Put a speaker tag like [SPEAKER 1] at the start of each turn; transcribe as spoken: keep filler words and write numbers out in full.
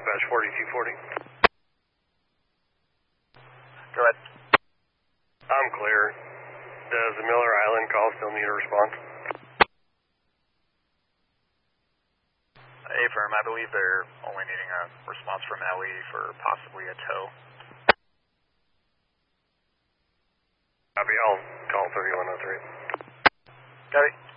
[SPEAKER 1] dispatch forty-two forty.
[SPEAKER 2] Go ahead.
[SPEAKER 1] I'm clear. Does the Miller Island call still need a response?
[SPEAKER 2] Hey, firm, I believe they're only needing a response from L E for possibly a tow.
[SPEAKER 1] Copy, I'll call thirty-one oh three.
[SPEAKER 2] Copy.